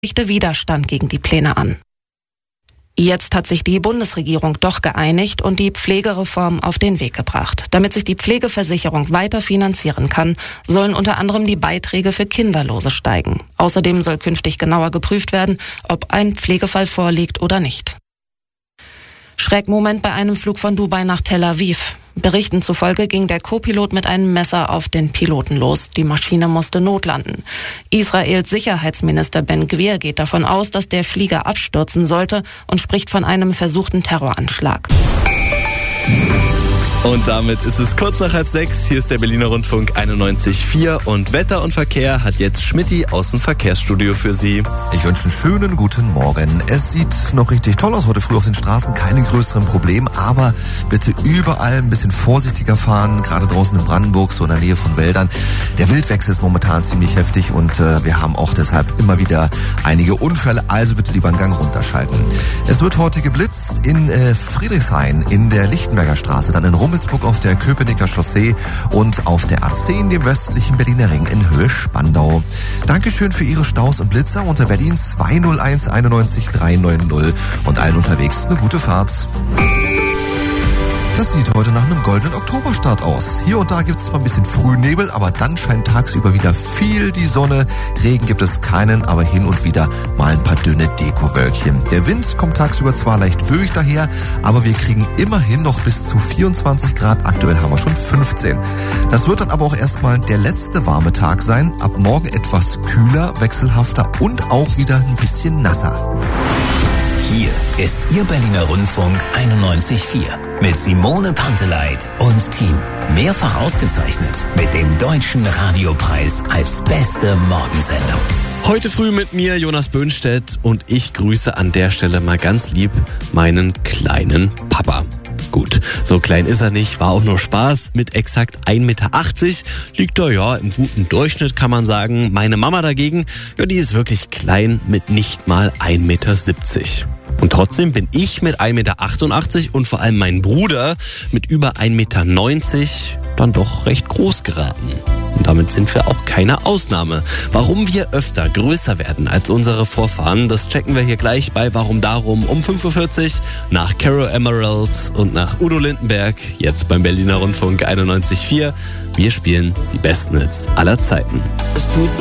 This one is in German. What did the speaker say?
richte Widerstand gegen die Pläne an. Jetzt hat sich die Bundesregierung doch geeinigt und die Pflegereform auf den Weg gebracht. Damit sich die Pflegeversicherung weiter finanzieren kann, sollen unter anderem die Beiträge für Kinderlose steigen. Außerdem soll künftig genauer geprüft werden, ob ein Pflegefall vorliegt oder nicht. Schreckmoment bei einem Flug von Dubai nach Tel Aviv. Berichten zufolge ging der Co-Pilot mit einem Messer auf den Piloten los. Die Maschine musste notlanden. Israels Sicherheitsminister Ben Gvir geht davon aus, dass der Flieger abstürzen sollte und spricht von einem versuchten Terroranschlag. Und damit ist es kurz nach 5:30. Hier ist der Berliner Rundfunk 91.4 und Wetter und Verkehr hat jetzt Schmitty aus dem Verkehrsstudio für Sie. Ich wünsche einen schönen guten Morgen. Es sieht noch richtig toll aus heute früh auf den Straßen, keine größeren Probleme, aber bitte überall ein bisschen vorsichtiger fahren, gerade draußen in Brandenburg, so in der Nähe von Wäldern. Der Wildwechsel ist momentan ziemlich heftig und wir haben auch deshalb immer wieder einige Unfälle, also bitte lieber einen Gang runterschalten. Es wird heute geblitzt in Friedrichshain, in der Lichtenberger Straße, dann in Rummelsburg auf der Köpenicker Chaussee und auf der A10, dem westlichen Berliner Ring in Höhe Spandau. Dankeschön für Ihre Staus und Blitzer unter Berlin 201 91 390 und allen unterwegs eine gute Fahrt. Das sieht heute nach einem goldenen Oktoberstart aus. Hier und da gibt es zwar ein bisschen Frühnebel, aber dann scheint tagsüber wieder viel die Sonne. Regen gibt es keinen, aber hin und wieder mal ein paar dünne Dekowölkchen. Der Wind kommt tagsüber zwar leicht böig daher, aber wir kriegen immerhin noch bis zu 24 Grad. Aktuell haben wir schon 15. Das wird dann aber auch erstmal der letzte warme Tag sein. Ab morgen etwas kühler, wechselhafter und auch wieder ein bisschen nasser. Hier ist Ihr Berliner Rundfunk 91.4 mit Simone Panteleit und Team. Mehrfach ausgezeichnet mit dem Deutschen Radiopreis als beste Morgensendung. Heute früh mit mir Jonas Böhnstedt und ich grüße an der Stelle mal ganz lieb meinen kleinen Papa. Gut, so klein ist er nicht, war auch nur Spaß. Mit exakt 1,80 Meter liegt er ja im guten Durchschnitt, kann man sagen. Meine Mama dagegen, ja, die ist wirklich klein mit nicht mal 1,70 Meter. Und trotzdem bin ich mit 1,88 Meter und vor allem mein Bruder mit über 1,90 Meter dann doch recht groß geraten. Und damit sind wir auch keine Ausnahme. Warum wir öfter größer werden als unsere Vorfahren, das checken wir hier gleich bei Warum Darum um 5:40 Uhr nach Caro Emerald und nach Udo Lindenberg, jetzt beim Berliner Rundfunk 91.4. Wir spielen die besten Hits aller Zeiten.